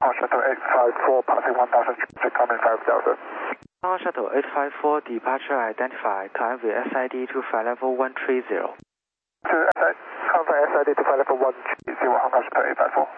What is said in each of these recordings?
Shuttle 854, passing 1000, traffic coming 5000. Hong Kong Shuttle 854, departure identified, climb via SID to flight level 130. Climb via SID to flight level 130, Hong Kong Shuttle 854.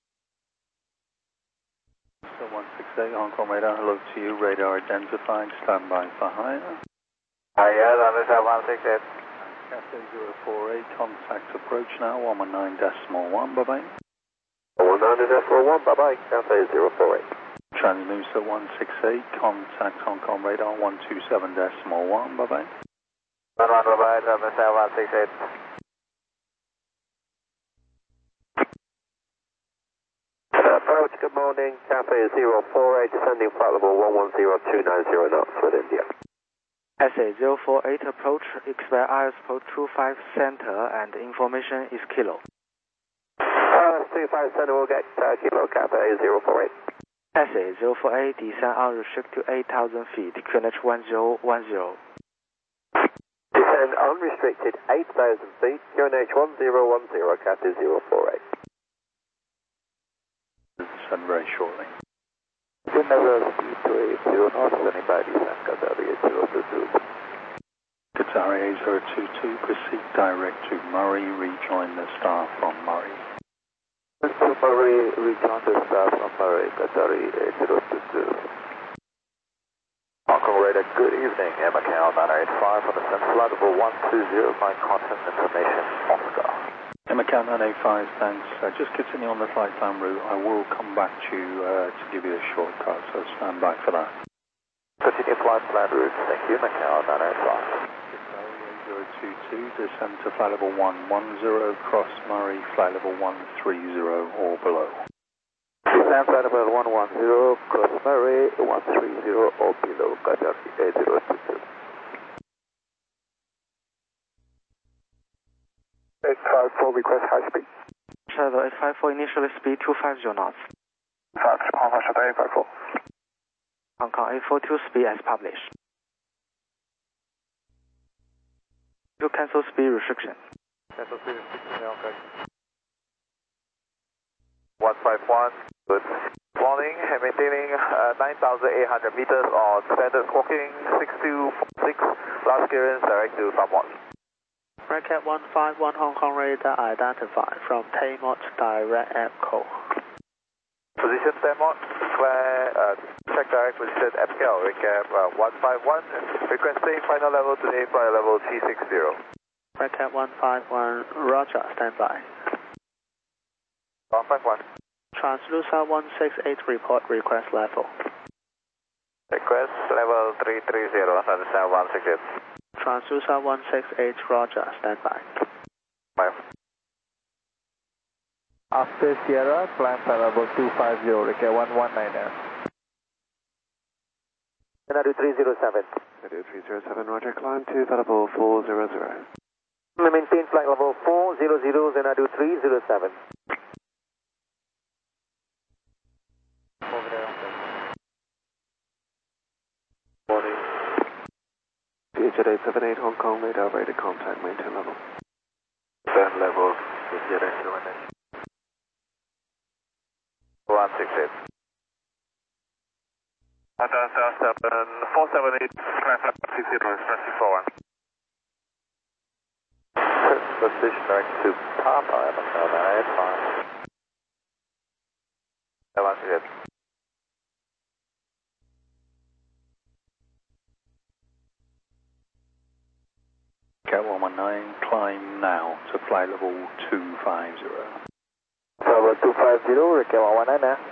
So 168 Hong Kong radar, hello to you, radar identified, stand by for higher. Yes, understand 168. Cathay 048, contact approach now, 119.1, bye-bye. 119.1, bye-bye, Cathay 048. Transnusa 168, contact Hong Kong radar 127.1, bye-bye. 11, bye-bye, understand 168. Approach, good morning, Cathay 048, descending flight level 110290 knots with India. SA 048 approach, expect airspace 25 center and information is kilo. 25 center will get kilo, Cathay 048. SA 048, descend unrestricted to 8,000 feet, QNH 1010. Descend unrestricted 8,000 feet, QNH 1010, Cathay 048. Descend very shortly. Level speed to 80 knots, standing by descent, Qatari 8022. Qatari 8022, proceed direct to Murray, rejoin the staff from Murray. To Murray, rejoin the staff from Murray, Qatari 8022. Hong Kong radar, good evening, Macau 985 on the sun flight level 120, find contact information, Oscar. Macau 985, thanks. Just continue on the flight time route. I will come back to you to give you a shortcut, so stand by for that. Continue flight plan route, thank you, Macau 985. 022, descend to flight level 110, cross Murray, flight level 130 or below. Descend flight level 110, cross Murray, 130 or below, Qatari 8022. 854, request high speed. Shuttle 854, initial speed 250 knots. Hong Kong Shuttle 854. Hong Kong 842, speed as published. To cancel speed restriction. Cancel speed restriction, okay. 151, good morning, maintaining 9,800 meters on standard squawking 6246, last clearance direct to Farmont. Racket 151 Hong Kong radar identified from Taymont direct echo. Position Taymont, clear, check direct position FKL, recap 151, requesting final level today, flight level 360. Racket 151, roger, standby. 151. Translusa 168 report request level. Request level 330, understand 168. Translusa 168, roger, standby. 5. After Sierra, climb flight level 250, recap 119. Nadu 307. Nadu 307, roger, climb to flight level 400. Maintain flight level 400, Nadu 307. Over there. Morning. Jet 878 Hong Kong, radar ready, contact, maintain level. Band level, Jet 878. 168. 478, climb flight 60, express 641. Position direct to Papa, Macau 985. 168. Cat 119, climb now to flight level 250. Level 250, recap 119 now.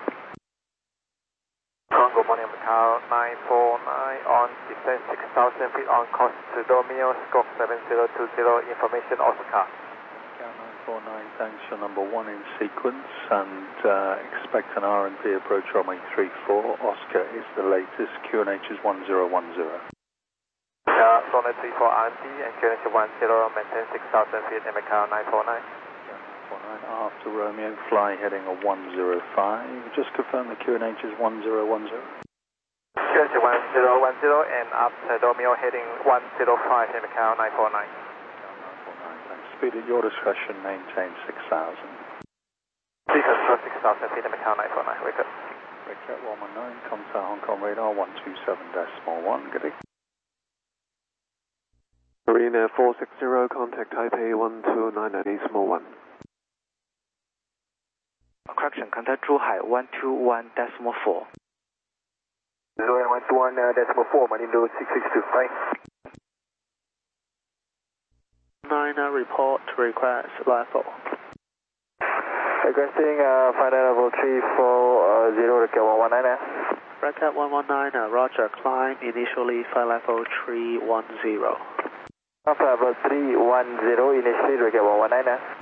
Good morning, Macau 949 on descent 6,000 feet on course to Domino, scope 7020, information Oscar. Cat 949, thanks, your number 1 in sequence, and expect an R&D approach runway 34. Oscar is the latest, QNH is 1010. Sonnet 34 RT and QNH 10, maintain 6,000 feet in Macau 949. After Romeo, fly heading a 105. Just confirm the QNH is 1010. QNH 1010 and after Romeo heading 105 in Macau 949. Speed at your discretion, maintain 6,000. Please, 2000 feet, Macau 949, wake up. Red 119, contact Hong Kong radar 127.1, good day. Marina 460, contact Taipei 1299.1. Correction, contact Zhuhai 121.4. 121.4, Manindo 662, bye. 9 report request level. Requesting flight level 340, Red 119. Red Cat 119, roger, climb initially flight level 310. Flight level 310, initially Red 119.